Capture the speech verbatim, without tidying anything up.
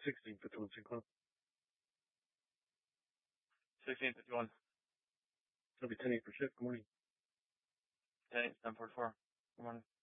sixteen fifty-one Sinclair. sixteen fifty-one. It'll be ten eight for shift. Good morning. ten eight, ten forty-four. Good morning.